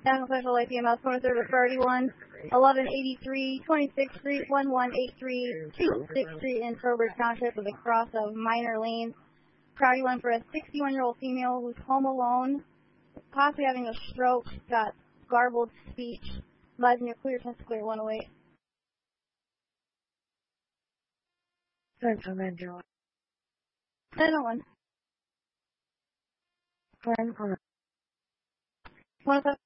National Special APMS 23rd Priority 1, 1183 26th Street, 1183 26th Street in Trowbridge Township with a cross of minor lanes. Priority 1 for a 61-year-old female who's home alone, possibly having a stroke, got garbled speech. Advising your clear, test clear, 108. Central Angela. 901. 107. 107.